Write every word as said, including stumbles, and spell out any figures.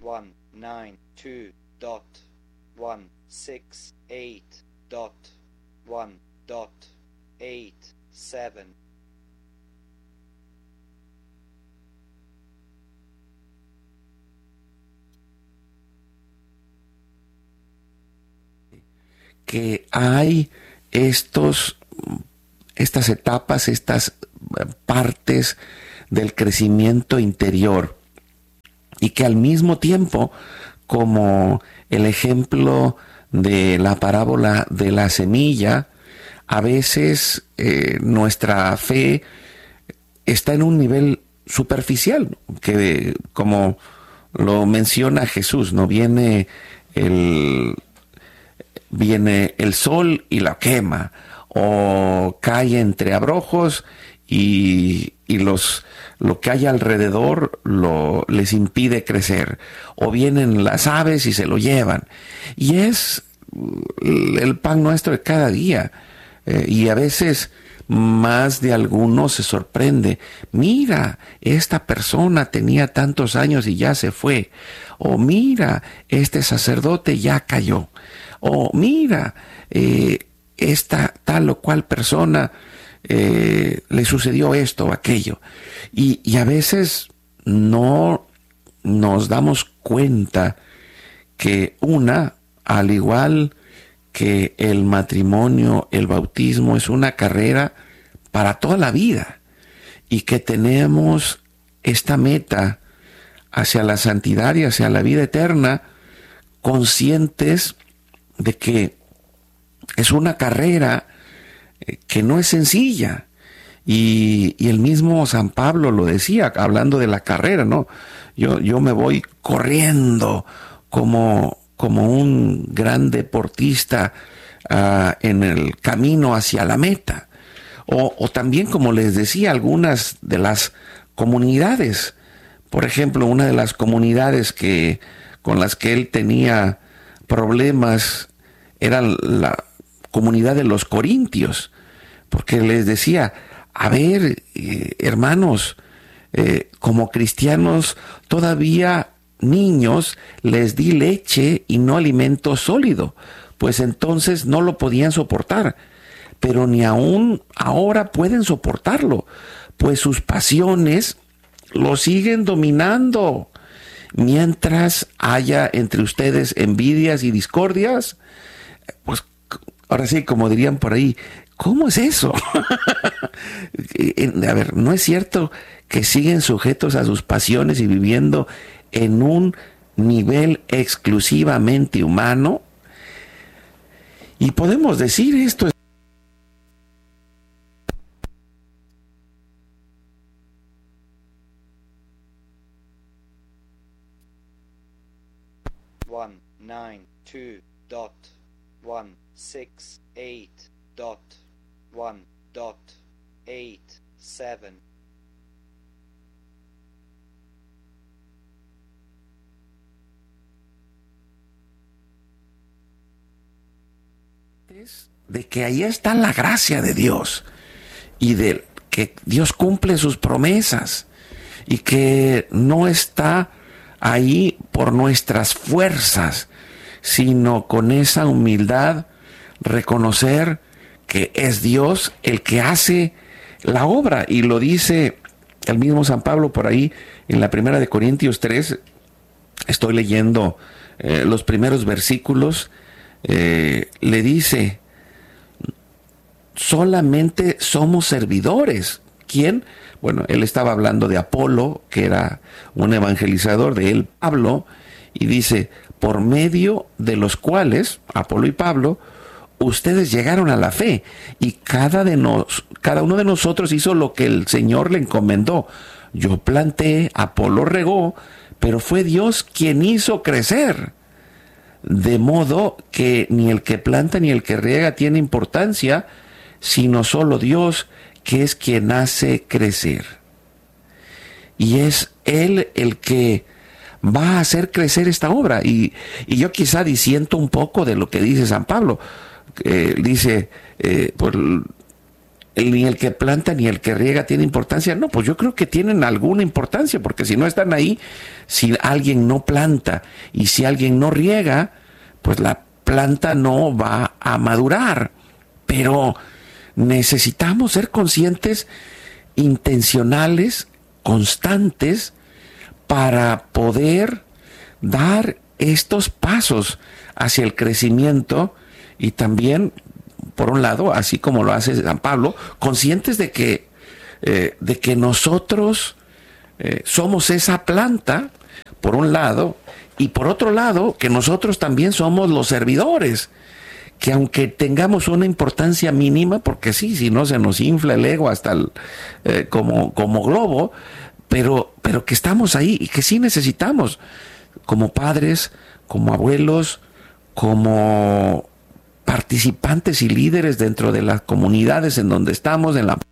one nine two dot one six eight dot one dot eight seven. Que hay estos, estas etapas, estas partes del crecimiento interior, y que al mismo tiempo, como el ejemplo de la parábola de la semilla, a veces eh, nuestra fe está en un nivel superficial, que como lo menciona Jesús, no viene el viene el sol y la quema, o cae entre abrojos y, y los lo que hay alrededor lo, les impide crecer, o vienen las aves y se lo llevan, y es el pan nuestro de cada día. Eh, y a veces más de alguno se sorprende: mira, esta persona tenía tantos años y ya se fue, o mira, este sacerdote ya cayó, o mira, eh, esta tal o cual persona eh, le sucedió esto o aquello, y, y a veces no nos damos cuenta que una, al igual que el matrimonio, el bautismo es una carrera para toda la vida, y que tenemos esta meta hacia la santidad y hacia la vida eterna, conscientes de que es una carrera que no es sencilla. Y, y el mismo San Pablo lo decía, hablando de la carrera, ¿no? Yo, yo me voy corriendo como, como un gran deportista uh, en el camino hacia la meta. O, o también, como les decía, algunas de las comunidades. Por ejemplo, una de las comunidades que, con las que él tenía problemas era la comunidad de los corintios, porque les decía: a ver, eh, hermanos, eh, como cristianos todavía niños les di leche y no alimento sólido, pues entonces no lo podían soportar, pero ni aún ahora pueden soportarlo, pues sus pasiones lo siguen dominando. Mientras haya entre ustedes envidias y discordias, pues ahora sí, como dirían por ahí, ¿cómo es eso? A ver, ¿no es cierto que siguen sujetos a sus pasiones y viviendo en un nivel exclusivamente humano? Y podemos decir esto. one nine two dot one six eight dot one dot eight seven. De que ahí está la gracia de Dios, y de que Dios cumple sus promesas, y que no está ahí por nuestras fuerzas, sino con esa humildad reconocer que es Dios el que hace la obra. Y lo dice el mismo San Pablo por ahí en la primera de Corintios tres. Estoy leyendo eh, los primeros versículos. Eh, le dice: solamente somos servidores. ¿Quién? Bueno, él estaba hablando de Apolo, que era un evangelizador, de él Pablo, y dice: por medio de los cuales, Apolo y Pablo, ustedes llegaron a la fe, y cada, de nos, cada uno de nosotros hizo lo que el Señor le encomendó. Yo planté, Apolo regó, pero fue Dios quien hizo crecer. De modo que ni el que planta ni el que riega tiene importancia, sino solo Dios, que es quien hace crecer. Y es Él el que va a hacer crecer esta obra. Y, y yo quizá disiento un poco de lo que dice San Pablo. Eh, dice, eh, por, el, ni el que planta ni el que riega tiene importancia. No, pues yo creo que tienen alguna importancia, porque si no están ahí, si alguien no planta y si alguien no riega, pues la planta no va a madurar. Pero necesitamos ser conscientes, intencionales, constantes, para poder dar estos pasos hacia el crecimiento y también, por un lado, así como lo hace San Pablo, conscientes de que, eh, de que nosotros eh, somos esa planta, por un lado, y por otro lado, que nosotros también somos los servidores, que aunque tengamos una importancia mínima, porque sí, si no se nos infla el ego hasta el, eh, como, como globo, pero, pero que estamos ahí y que sí necesitamos, como padres, como abuelos, como participantes y líderes dentro de las comunidades en donde estamos, en la